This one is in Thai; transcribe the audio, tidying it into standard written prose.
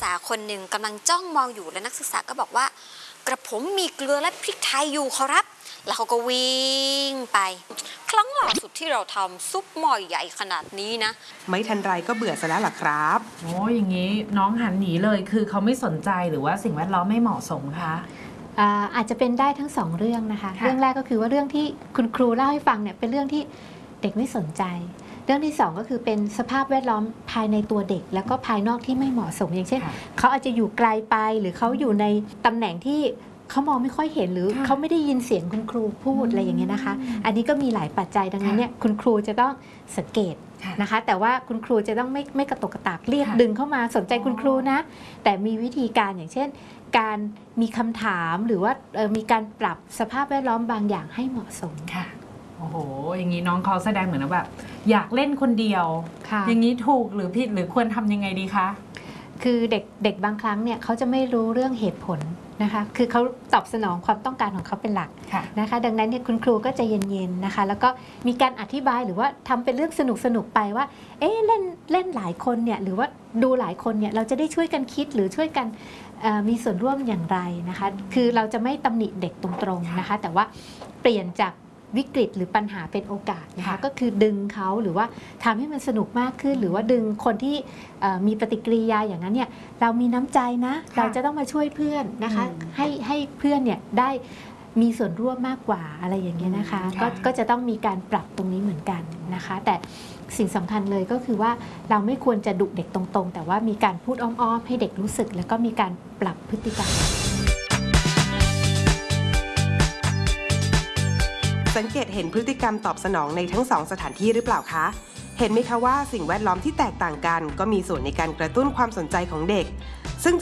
าคนหนึ่งกำลังจ้องมองอยู่และนักศึกษาก็บอกว่ากระผมมีเกลือและพริกไทยอยู่ขอรับแล้วเขาก็วิ่งไปครั้งล่าสุดที่เราทำซุปหม้อใหญ่ขนาดนี้นะไม่ทันไรก็เบื่อซะแล้วล่ะครับโอ้อย่างนี้น้องหันหนีเลยคือเขาไม่สนใจหรือว่าสิ่งแวดล้อมไม่เหมาะสมคะอาจจะเป็นได้ทั้งสองเรื่องนะคะเรื่องแรกก็คือว่าเรื่องที่คุณครูเล่าให้ฟังเนี่ยเป็นเรื่องที่เด็กไม่สนใจเรื่องที่สองก็คือเป็นสภาพแวดล้อมภายในตัวเด็กแล้วก็ภายนอกที่ไม่เหมาะสมอย่างเช่นเขาอาจจะอยู่ไกลไปหรือเขาอยู่ในตำแหน่งที่เขามองไม่ค่อยเห็นหรือเขาไม่ได้ยินเสียงคุณครูพูดอะไรอย่างเงี้ยนะคะอันนี้ก็มีหลายปัจจัยดังนั้นเนี่ยคุณครูจะต้องสังเกตนะคะแต่ว่าคุณครูจะต้องไม่กระตกกระตากเรียกดึงเข้ามาสนใจคุณครูนะแต่มีวิธีการอย่างเช่นการมีคำถามหรือว่ามีการปรับสภาพแวดล้อมบางอย่างให้เหมาะสมค่ะโอ้โหอย่างนี้น้องเขาแสดงเหมือนแบบอยากเล่นคนเดียวอย่างนี้ถูกหรือผิดหรือควรทำยังไงดีคะคือเด็กบางครั้งเนี่ยเขาจะไม่รู้เรื่องเหตุผลนะคะคือเขาตอบสนองความต้องการของเขาเป็นหลักนะคะดังนั้นเนี่ยคุณครูก็จะเย็นๆนะคะแล้วก็มีการอธิบายหรือว่าทำเป็นเรื่องสนุกไปว่าเล่นหลายคนเนี่ยหรือว่าดูหลายคนเนี่ยเราจะได้ช่วยกันคิดหรือช่วยกันมีส่วนร่วมอย่างไรนะคะคือเราจะไม่ตำหนิเด็กตรงๆนะคะแต่ว่าเปลี่ยนจากวิกฤตหรือปัญหาเป็นโอกาสนะคะก็คือดึงเขาหรือว่าทำให้มันสนุกมากขึ้นหรือว่าดึงคนที่มีปฏิกิริยาอย่างนั้นเนี่ยเรามีน้ำใจนะเราจะต้องมาช่วยเพื่อนนะคะให้เพื่อนเนี่ยได้มีส่วนร่วมมากกว่าอะไรอย่างเงี้ยนะคะก็จะต้องมีการปรับตรงนี้เหมือนกันนะคะแต่สิ่งสำคัญเลยก็คือว่าเราไม่ควรจะดุเด็กตรงๆแต่ว่ามีการพูดอ้อมๆให้เด็กรู้สึกแล้วก็มีการปรับพฤติกรรมสังเกตเห็นพฤติกรรมตอบสนองในทั้งสองสถานที่หรือเปล่าคะเห็นไหมคะว่าสิ่งแวดล้อมที่แตกต่างกันก็มีส่วนในการกระตุ้นความสนใจของเด็กซึ่ง